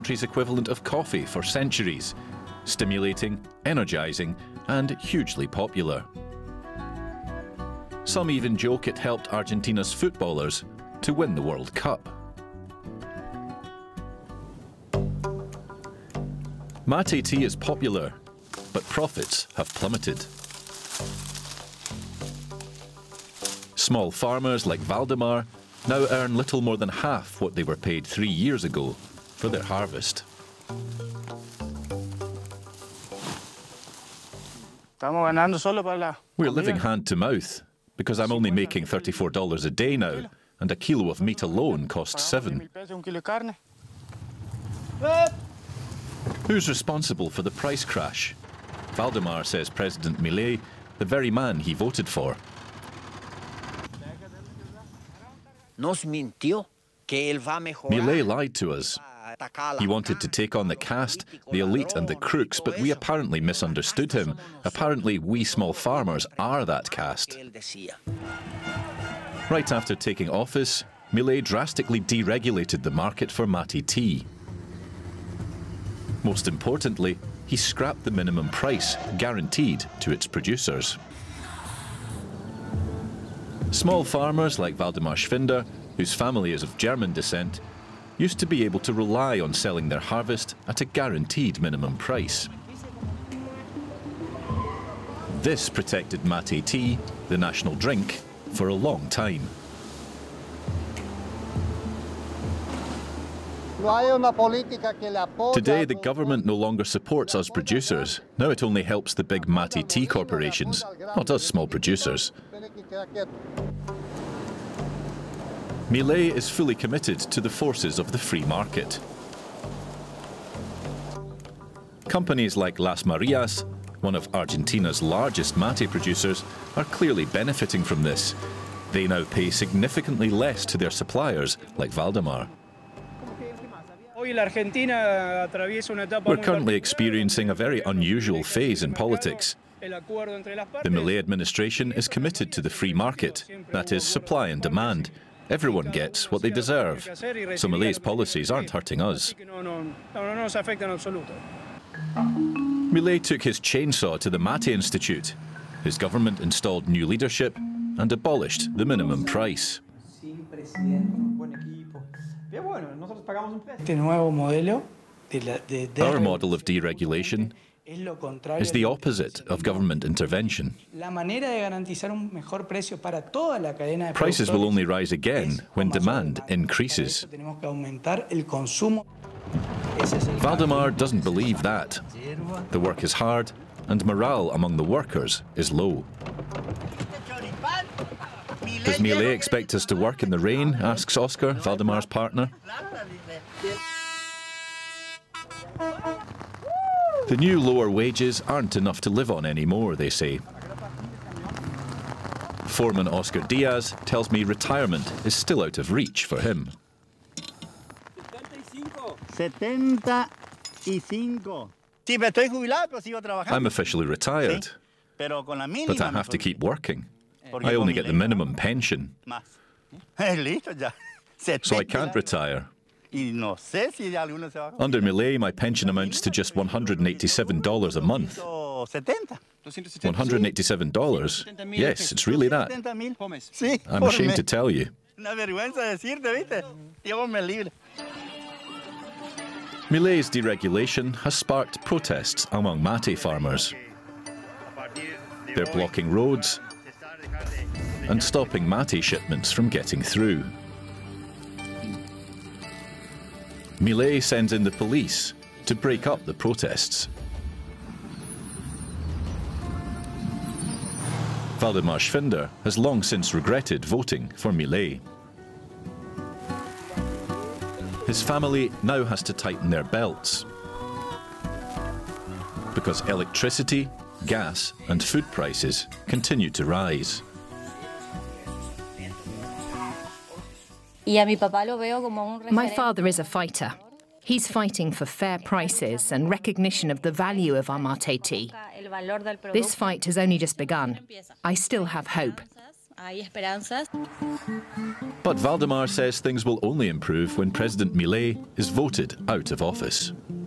country's equivalent of coffee for centuries, stimulating, energizing, and hugely popular. Some even joke it helped Argentina's footballers to win the World Cup. Mate tea is popular, but profits have plummeted. Small farmers like Valdemar now earn little more than half what they were paid 3 years ago for their harvest. We're living hand to mouth, because I'm only making $34 a day now, and a kilo of meat alone costs $7. Who's responsible for the price crash? Valdemar says President Milei, the very man he voted for. Milei lied to us. He wanted to take on the caste, the elite and the crooks, but we apparently misunderstood him. Apparently we small farmers are that caste. Right after taking office, Milei drastically deregulated the market for mate tea. Most importantly, he scrapped the minimum price guaranteed to its producers. Small farmers like Valdemar Schwinder, whose family is of German descent, used to be able to rely on selling their harvest at a guaranteed minimum price. This protected mate tea, the national drink, for a long time. Today, the government no longer supports us producers. Now it only helps the big mate tea corporations, not us small producers. Milei is fully committed to the forces of the free market. Companies like Las Marias, one of Argentina's largest mate producers, are clearly benefiting from this. They now pay significantly less to their suppliers, like Valdemar. We're currently experiencing a very unusual phase in politics. The Milei administration is committed to the free market, that is, supply and demand. Everyone gets what they deserve, so Milei's policies aren't hurting us. Milei took his chainsaw to the Mate Institute. His government installed new leadership and abolished the minimum price. Our model of deregulation is the opposite of government intervention. Prices will only rise again when demand increases. Valdemar doesn't believe that. The work is hard and morale among the workers is low. Does Milei expect us to work in the rain? Asks Oscar, Valdemar's partner. The new lower wages aren't enough to live on anymore, they say. Foreman Oscar Diaz tells me retirement is still out of reach for him. I'm officially retired, but I have to keep working. I only get the minimum pension, so I can't retire. Under Milei, my pension amounts to just $187 a month. $187? Yes, it's really that. I'm ashamed to tell you. Milei's deregulation has sparked protests among mate farmers. They're blocking roads and stopping mate shipments from getting through. Milei sends in the police to break up the protests. Valdemar Schwinder has long since regretted voting for Milei. His family now has to tighten their belts because electricity, gas and food prices continue to rise. My father is a fighter. He's fighting for fair prices and recognition of the value of our mate tea. This fight has only just begun. I still have hope. But Valdemar says things will only improve when President Milei is voted out of office.